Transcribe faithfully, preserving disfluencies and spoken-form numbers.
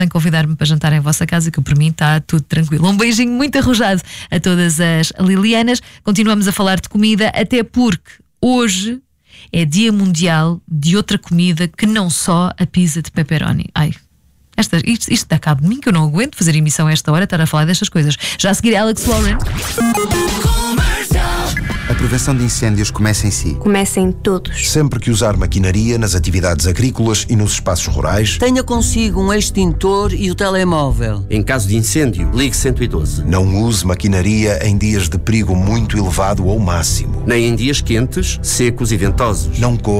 podem convidar-me para jantar em vossa casa, que por mim está tudo tranquilo. Um beijinho muito arrojado a todas as Lilianas. Continuamos a falar de comida, até porque hoje é Dia Mundial de outra comida que não só a pizza de pepperoni. Ai, esta, isto, isto dá cabo de mim, que eu não aguento fazer emissão a esta hora, estar a falar destas coisas. Já a seguir, Alex Lauren. A prevenção de incêndios começa em si. Começa em todos. Sempre que usar maquinaria nas atividades agrícolas e nos espaços rurais, tenha consigo um extintor e o telemóvel. Em caso de incêndio, ligue cento e doze. Não use maquinaria em dias de perigo muito elevado ou máximo. Nem em dias quentes, secos e ventosos. Não corra